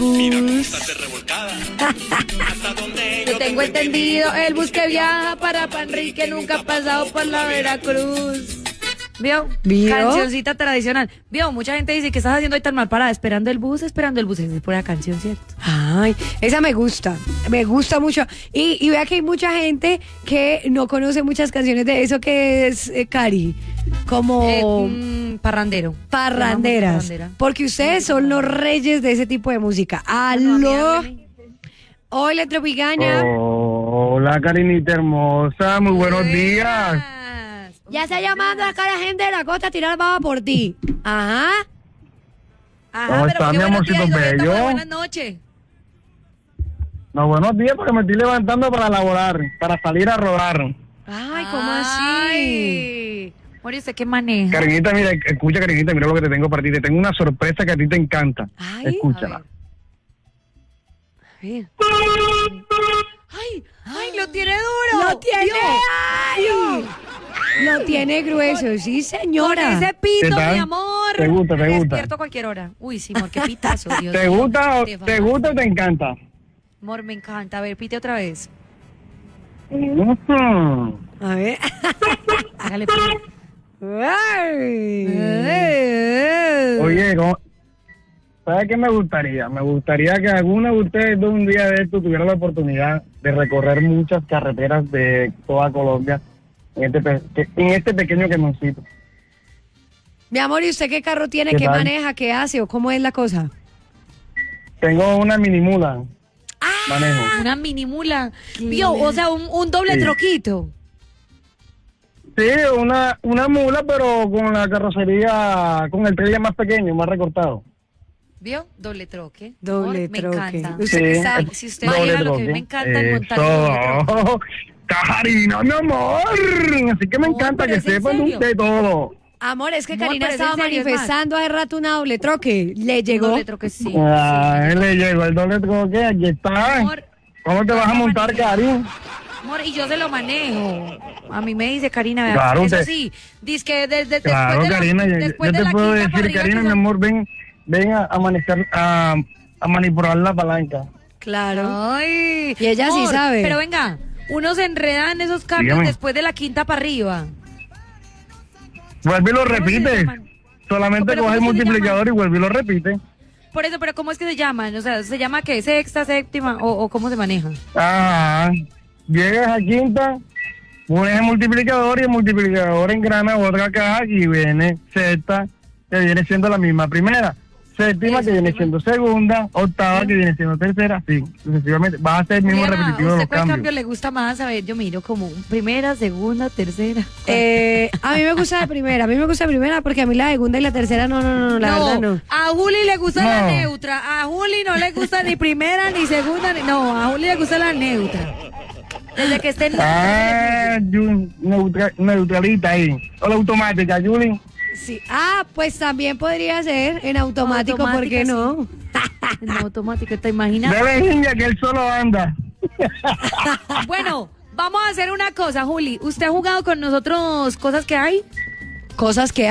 Mira cómo estás de revolcada. Hasta donde Yo tengo entendido, el bus que viaja para Panrique nunca ha pasado por la Veracruz. ¿Vio? Cancioncita tradicional. ¿Vio? Mucha gente dice que estás haciendo hoy tan mal parada, esperando el bus. Esa es pura canción, ¿cierto? Ay, esa me gusta mucho. Y vea que hay mucha gente que no conoce muchas canciones de eso que es, Cari, como parrandero. parranderas, Parrandera. porque ustedes son los reyes de ese tipo de música. Aló, hola Tropicaña. Hola, Karinita hermosa, muy buenos días. Ya está llamando acá la gente de la costa a tirar baba por ti. Ajá. ¿Cómo pero está, qué mi buenos amorcito días, y ahorita, bello? buenas noches. No, buenos días porque me estoy levantando para laborar, para salir a rodar. Ay, ¿cómo así? Ay. Mori, ¿usted qué maneja? Karinita, mira, escucha, Karinita, mira lo que te tengo para ti. Te tengo una sorpresa que a ti te encanta. Ay, Escúchala. A ver. Ay, lo tiene duro. ¡Lo tiene! Dios. ¡Ay! Lo tiene grueso, sí, Con señora. ese ¿Qué pito, tal? mi amor. ¿Te gusta, te Me gusta? despierto a cualquier hora. Uy, sí, amor, qué pitazo, Dios ¿Te mío. gusta, Te te gusta o te encanta? Amor, me encanta. A ver, pite otra vez. Ujú. A ver. Hágale, pite. Ay. Oye, ¿sabes qué me gustaría? Me gustaría que alguno de ustedes de un día de esto tuviera la oportunidad de recorrer muchas carreteras de toda Colombia en este pequeño cañoncito. Mi amor, ¿y usted qué carro tiene? ¿Qué ¿Qué tal? maneja? ¿Qué hace? ¿O cómo es la cosa? Tengo una mini mula. Manejo. Una mini mula. Vio, o sea, un doble Sí. troquito. Sí, una mula, pero con la carrocería, con el trailer más pequeño, más recortado. ¿Vio? Doble troque. Doble Amor, troque. Me encanta. Usted Sí. sabe. Si usted Doble maneja lo que a mí troque. me encanta es montar el doble troque. Eso. Karina, mi amor. Así que me Amor, encanta pero que es en sepan serio. de todo. Amor, es que Amor, Karina pero es estaba en serio, es más. manifestando hace rato una doble troque. Le llegó. Doble troque, sí. Ay, le llegó el doble troque, aquí está. Amor, ¿Cómo te vas a montar, Karin? amor, y yo se lo manejo. A mí me dice Karina, vea, Claro, eso te- sí, dice que después Claro, de la, Karina, después yo de te la puedo quinta para decir, arriba, Karina, que mi son- amor, ven a manejar, a manipular la palanca. Claro. Ay, Y ella sí amor, sabe. Pero venga, uno se enreda en esos cambios Dígame. después de la quinta para arriba. Vuelve y lo ¿Cómo se repites. llaman? Solamente Pero coge el ¿cómo se multiplicador y vuelve y lo repite. Por eso, pero ¿cómo es que se llaman? O sea, ¿se llama qué? ¿Sexta, séptima o cómo se maneja? Ajá. Llegas a quinta, pones el multiplicador y el multiplicador engrana otra caja y viene sexta, que viene siendo la misma primera. Séptima, Eso, que viene séptima. siendo segunda. Octava, que viene siendo tercera. Así, sucesivamente. Vas a hacer el mismo Juliana, repetitivo de ¿usted los cuál cambios. cambio le gusta más? A ver, yo miro como primera, segunda, tercera. A mí me gusta la primera. A mí me gusta la primera porque a mí la segunda y la tercera no, la verdad no. A Juli le gusta la No. neutra. A Juli no le gusta ni primera, ni segunda, ni... No, a Juli le gusta la neutra. Desde que esté en Ah, neutralita ahí. O la automática, Julie. Sí. Ah, pues también podría ser en automático, ¿por qué Automática, no? en automático, ¿te imaginas? Debe niña que él solo anda. Bueno, vamos a hacer una cosa, Juli. ¿Usted ha jugado con nosotros cosas que hay? Cosas que